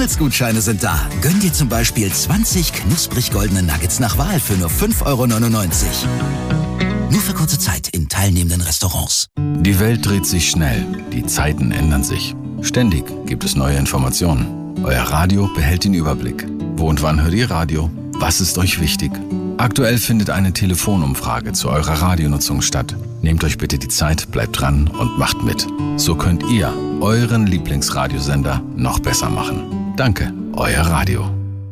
McDonalds-Gutscheine sind da. Gönn dir zum Beispiel 20 knusprig goldene Nuggets nach Wahl für nur 5,99 €. Nur für kurze Zeit in teilnehmenden Restaurants. Die Welt dreht sich schnell. Die Zeiten ändern sich. Ständig gibt es neue Informationen. Euer Radio behält den Überblick. Wo und wann hört ihr Radio? Was ist euch wichtig? Aktuell findet eine Telefonumfrage zu eurer Radionutzung statt. Nehmt euch bitte die Zeit, bleibt dran und macht mit. So könnt ihr euren Lieblingsradiosender noch besser machen. Danke, euer Radio.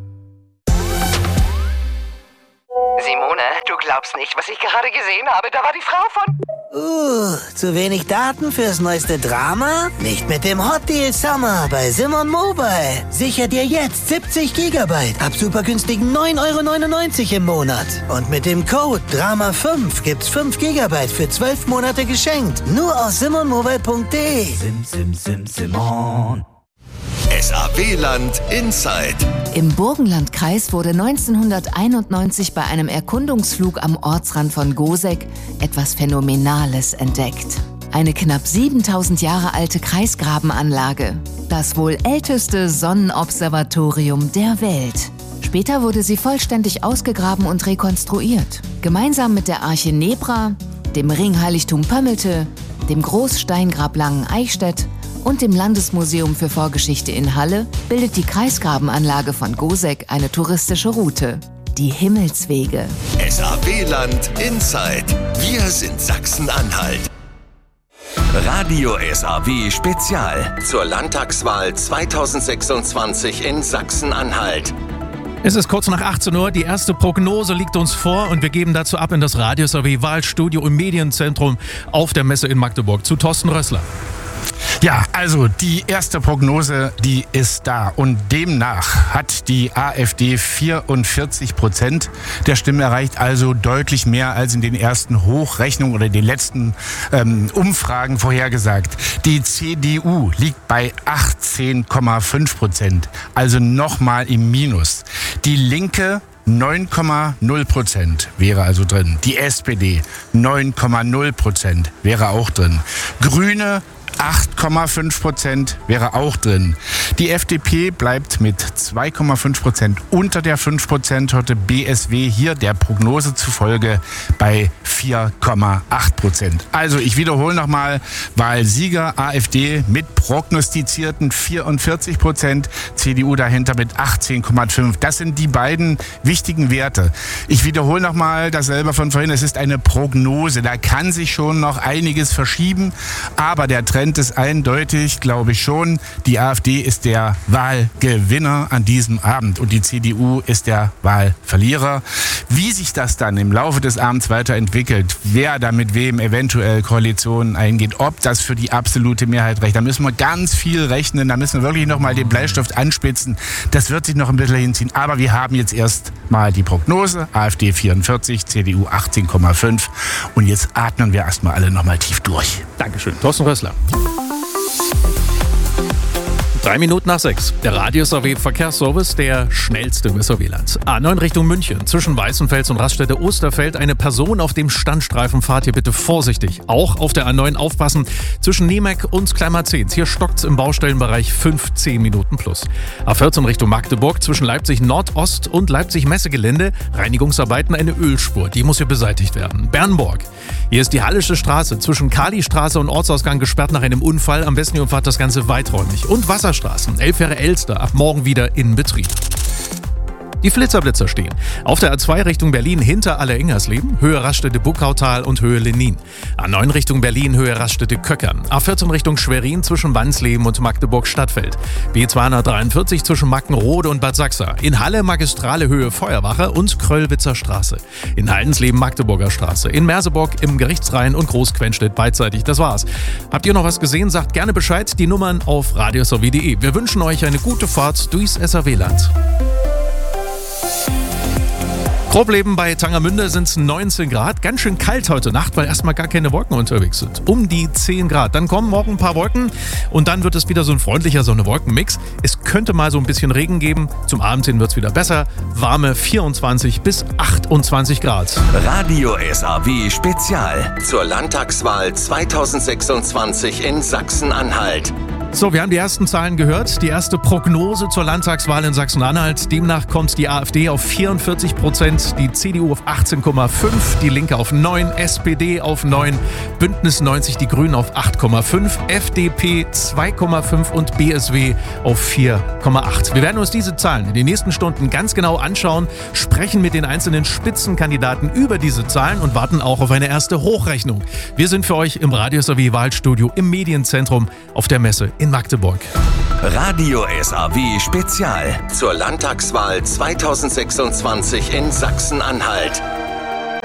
Simone, du glaubst nicht, was ich gerade gesehen habe. Da war die Frau von... Zu wenig Daten fürs neueste Drama? Nicht mit dem Hot Deal Summer bei Simon Mobile. Sicher dir jetzt 70 GB ab supergünstigen 9,99 € im Monat. Und mit dem Code DRAMA5 gibt's 5 GB für 12 Monate geschenkt. Nur aus simonmobile.de. Simon. SAW-Land Inside. Im Burgenlandkreis wurde 1991 bei einem Erkundungsflug am Ortsrand von Goseck etwas Phänomenales entdeckt. Eine knapp 7000 Jahre alte Kreisgrabenanlage. Das wohl älteste Sonnenobservatorium der Welt. Später wurde sie vollständig ausgegraben und rekonstruiert. Gemeinsam mit der Arche Nebra, dem Ringheiligtum Pömmelte, dem Großsteingrab Langen-Eichstätt und dem Landesmuseum für Vorgeschichte in Halle bildet die Kreisgrabenanlage von Goseck eine touristische Route. Die Himmelswege. SAW-Land Inside. Wir sind Sachsen-Anhalt. Radio SAW Spezial zur Landtagswahl 2026 in Sachsen-Anhalt. Es ist kurz nach 18 Uhr, die erste Prognose liegt uns vor und wir geben dazu ab in das Radio SAW Wahlstudio im Medienzentrum auf der Messe in Magdeburg zu Thorsten Rössler. Ja, also die erste Prognose, die ist da und demnach hat die AfD 44% der Stimmen erreicht, also deutlich mehr als in den ersten Hochrechnungen oder den letzten Umfragen vorhergesagt. Die CDU liegt bei 18,5%, also nochmal im Minus. Die Linke 9,0% wäre also drin. Die SPD 9,0% wäre auch drin. Grüne 8,5% wäre auch drin. Die FDP bleibt mit 2,5% unter der 5%-Hürde. BSW hier der Prognose zufolge bei 4,8%. Also ich wiederhole nochmal, Wahlsieger AfD mit prognostizierten 44%, CDU dahinter mit 18,5%. Das sind die beiden wichtigen Werte. Ich wiederhole nochmal dasselbe von vorhin, es ist eine Prognose. Da kann sich schon noch einiges verschieben, aber der Trend ist eindeutig, glaube ich schon. Die AfD ist der Wahlgewinner an diesem Abend und die CDU ist der Wahlverlierer. Wie sich das dann im Laufe des Abends weiterentwickelt, wer da mit wem eventuell Koalitionen eingeht, ob das für die absolute Mehrheit reicht, da müssen wir ganz viel rechnen, da müssen wir wirklich nochmal den Bleistift anspitzen. Das wird sich noch ein bisschen hinziehen, aber wir haben jetzt erst mal die Prognose, AfD 44, CDU 18,5 und jetzt atmen wir erstmal alle nochmal tief durch. Dankeschön, Thorsten Rössler. 3 Minuten nach 6. Der Radio SAW Verkehrsservice, der schnellste im SAW-Land. A9 Richtung München. Zwischen Weißenfels und Raststätte Osterfeld eine Person auf dem Standstreifen. Fahrt hier bitte vorsichtig. Auch auf der A9 aufpassen. Zwischen Nemec und Kleinmarzens. Hier stockt's im Baustellenbereich 15 Minuten plus. A14 Richtung Magdeburg. Zwischen Leipzig Nordost und Leipzig Messegelände. Reinigungsarbeiten, eine Ölspur. Die muss hier beseitigt werden. Bernburg. Hier ist die Hallische Straße. Zwischen Kalistraße und Ortsausgang gesperrt nach einem Unfall. Am besten ihr umfahrt das Ganze weiträumig. Und Wasserstraßen. 11 Jahre Elster, ab morgen wieder in Betrieb. Die Flitzerblitzer stehen. Auf der A2 Richtung Berlin hinter Aller-Ingersleben, Höhe Raststätte Buckautal und Höhe Lenin. A9 Richtung Berlin, Höhe Raststätte Köckern. A14 Richtung Schwerin zwischen Wansleben und Magdeburg-Stadtfeld. B243 zwischen Mackenrode und Bad Sachsa. In Halle Magistrale Höhe Feuerwache und Kröllwitzer Straße. In Haldensleben Magdeburger Straße. In Merseburg im Gerichtsrhein und Großquenstedt beidseitig. Das war's. Habt ihr noch was gesehen? Sagt gerne Bescheid. Die Nummern auf radiosaw.de. Wir wünschen euch eine gute Fahrt durchs SAW-Land. Grobleben bei Tangermünde sind es 19 Grad. Ganz schön kalt heute Nacht, weil erstmal gar keine Wolken unterwegs sind. Um die 10 Grad. Dann kommen morgen ein paar Wolken und dann wird es wieder so ein freundlicher Sonne-Wolken-Mix. Es könnte mal so ein bisschen Regen geben. Zum Abend hin wird es wieder besser. Warme 24 bis 28 Grad. Radio SAW Spezial zur Landtagswahl 2026 in Sachsen-Anhalt. So, wir haben die ersten Zahlen gehört. Die erste Prognose zur Landtagswahl in Sachsen-Anhalt. Demnach kommt die AfD auf 44%, die CDU auf 18,5%, die Linke auf 9%, SPD auf 9%, Bündnis 90, die Grünen auf 8,5%, FDP 2,5% und BSW auf 4,8%. Wir werden uns diese Zahlen in den nächsten Stunden ganz genau anschauen, sprechen mit den einzelnen Spitzenkandidaten über diese Zahlen und warten auch auf eine erste Hochrechnung. Wir sind für euch im Radio SAW Wahlstudio im Medienzentrum auf der Messe in Magdeburg. Radio SAW Spezial zur Landtagswahl 2026 in Sachsen-Anhalt.